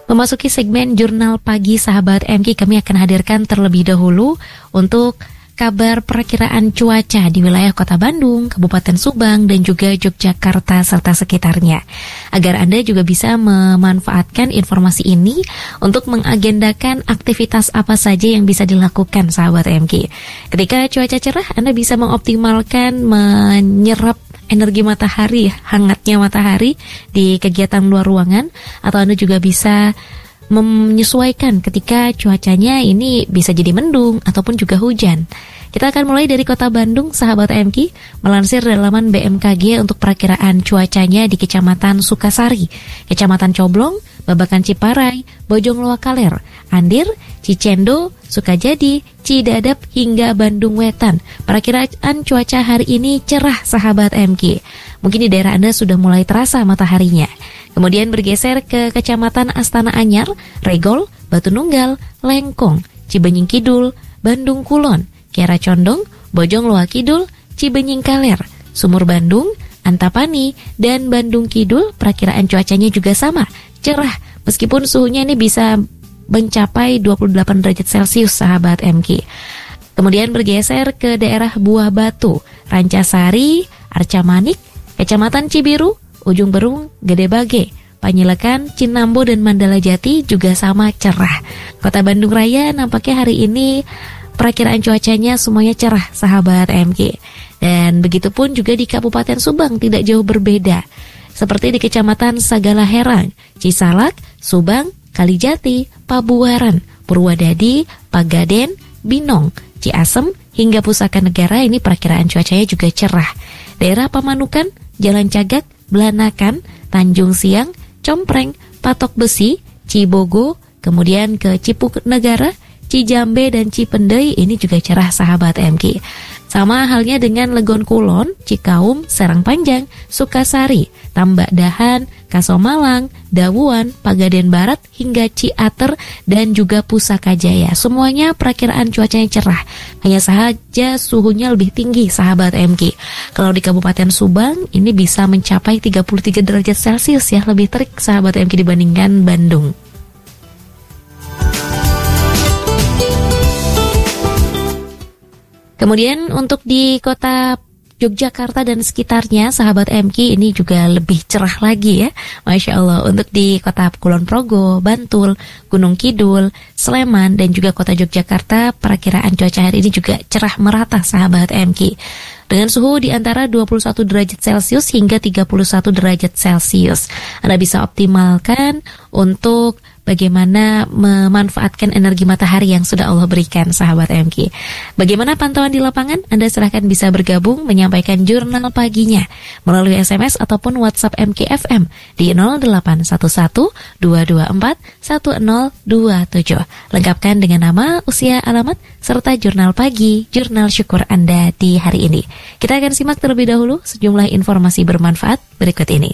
Memasuki segmen Jurnal Pagi Sahabat MK, kami akan hadirkan terlebih dahulu untuk kabar perakiraan cuaca di wilayah Kota Bandung, Kabupaten Subang, dan juga Yogyakarta serta sekitarnya. Agar Anda juga bisa memanfaatkan informasi ini untuk mengagendakan aktivitas apa saja yang bisa dilakukan sahabat MK. Ketika cuaca cerah, Anda bisa mengoptimalkan menyerap energi matahari, hangatnya matahari di kegiatan luar ruangan, atau Anda juga bisa menyesuaikan ketika cuacanya ini bisa jadi mendung ataupun juga hujan. Kita akan mulai dari Kota Bandung, sahabat MK, melansir dari laman BMKG untuk perakiraan cuacanya di Kecamatan Sukasari, Kecamatan Coblong, Babakan Ciparai, Bojong Loakaler, Andir, Cicendo, Sukajadi, Cidadap hingga Bandung Wetan. Perakiraan cuaca hari ini cerah sahabat MK. Mungkin di daerah Anda sudah mulai terasa mataharinya. Kemudian bergeser ke Kecamatan Astana Anyar, Regol, Batu Nunggal, Lengkong, Cibenying Kidul, Bandung Kulon, Kiara Condong, Bojong Loa Kidul, Cibenying Kaler, Sumur Bandung, Antapani, dan Bandung Kidul. Perakiraan cuacanya juga sama, cerah, meskipun suhunya ini bisa mencapai 28 derajat Celcius sahabat MK. Kemudian bergeser ke daerah Buah Batu, Rancasari, Arca Manik, Kecamatan Cibiru, Ujung Berung, Gede Bage, Panyilekan, Cinambo, dan Mandala Jati juga sama cerah. Kota Bandung Raya nampaknya hari ini perakiraan cuacanya semuanya cerah sahabat MK. Dan begitupun juga di Kabupaten Subang tidak jauh berbeda. Seperti di Kecamatan Sagala Herang, Cisalak, Subang, Kalijati, Pabuaran, Purwadadi, Pagaden, Binong, Ciasem, hingga Pusaka Negara, ini perakiraan cuacanya juga cerah. Daerah Pamanukan, Jalan Cagak, Belanakan, Tanjung Siang, Compreng, Patok Besi, Cibogo, kemudian ke Cipuk Negara, Cijambe, dan Cipendei, ini juga cerah sahabat MK. Sama halnya dengan Legon Kulon, Cikaum, Serang Panjang, Sukasari, Tambak Dahan, Kasomalang, Dawuan, Pagaden Barat, hingga Ciater, dan juga Pusaka Jaya. Semuanya perakiraan cuacanya cerah. Hanya saja suhunya lebih tinggi sahabat MK. Kalau di Kabupaten Subang, ini bisa mencapai 33 derajat Celcius ya, lebih terik sahabat MK dibandingkan Bandung. Kemudian untuk di kota Yogyakarta dan sekitarnya, sahabat MK, ini juga lebih cerah lagi ya, Masya Allah. Untuk di kota Kulon Progo, Bantul, Gunung Kidul, Sleman, dan juga kota Yogyakarta, perakiraan cuaca hari ini juga cerah merata sahabat MK. Dengan suhu di antara 21 derajat Celcius hingga 31 derajat Celcius. Anda bisa optimalkan untuk bagaimana memanfaatkan energi matahari yang sudah Allah berikan sahabat MK. Bagaimana pantauan di lapangan? Anda silahkan bisa bergabung menyampaikan jurnal paginya melalui SMS ataupun WhatsApp MK FM di 0811-224-1027. Lengkapkan dengan nama, usia, alamat, serta jurnal pagi, jurnal syukur Anda di hari ini. Kita akan simak terlebih dahulu sejumlah informasi bermanfaat berikut ini.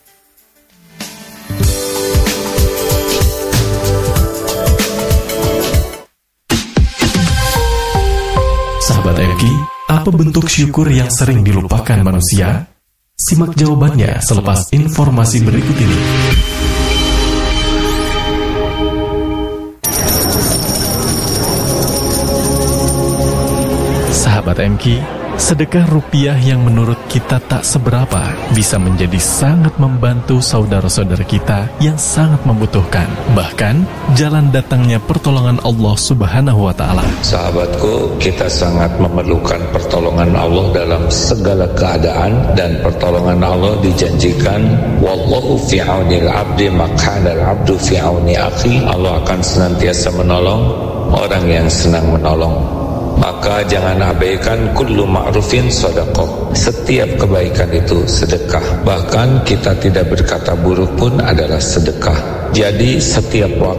Sahabat MK, apa bentuk syukur yang sering dilupakan manusia? Simak jawabannya selepas informasi berikut ini. Sahabat MK, sedekah rupiah yang menurut kita tak seberapa bisa menjadi sangat membantu saudara-saudara kita yang sangat membutuhkan. Bahkan, jalan datangnya pertolongan Allah Subhanahu wa Ta'ala. Sahabatku, kita sangat memerlukan pertolongan Allah dalam segala keadaan, dan pertolongan Allah dijanjikan, wallahu fi aunil abdi makana al-abdu fi auni akhi. Allah akan senantiasa menolong orang yang senang menolong. Maka jangan abaikan kullu ma'rufin sedekah. Setiap kebaikan itu sedekah. Bahkan kita tidak berkata buruk pun adalah sedekah. Jadi setiap waktu